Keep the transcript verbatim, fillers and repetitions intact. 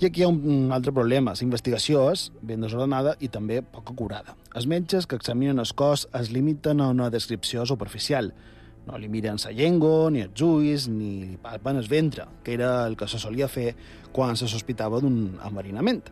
I aquí hi ha un altre problema. La investigació és ben desordenada i també poc acurada. Els metges que examinen el cos es limiten a una descripció superficial. No li miren la llengua, ni els ulls, ni li palpen el ventre, que era el que se solia fer quan se sospitava d'un enverinament.